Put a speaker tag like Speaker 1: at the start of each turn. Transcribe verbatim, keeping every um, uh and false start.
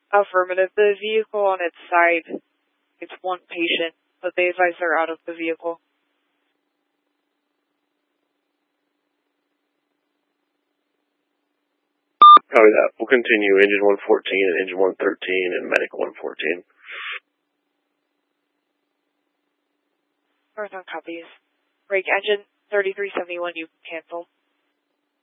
Speaker 1: Affirmative. The vehicle on its side, it's one patient, but they advise they're out of the vehicle.
Speaker 2: Copy that. We'll continue engine one fourteen and engine one thirteen and medic one fourteen.
Speaker 1: Marathon copies. Break engine thirty-three seventy-one, you cancel.